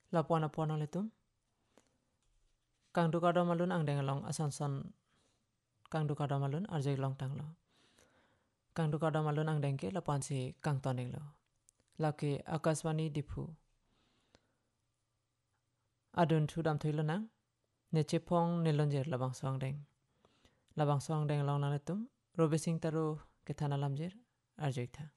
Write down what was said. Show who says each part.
Speaker 1: lapuan letum kang du kadam malun ang dengalong asanson kang du kadam malun arjay long tanglo kang du kadam malun ang dengke lapuan si kang toning lo laki akaswani dipu adun thudam thilo nang nechepong nilonjer labang soang deng long naletum robe sing taru kethana lamjer arjay tha